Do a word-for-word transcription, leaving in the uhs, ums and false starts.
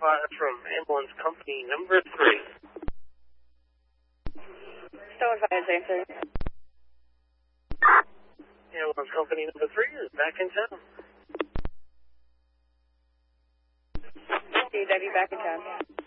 five from ambulance company number three. Stone five, answer. Ambulance company number three is back in town. D W back in town.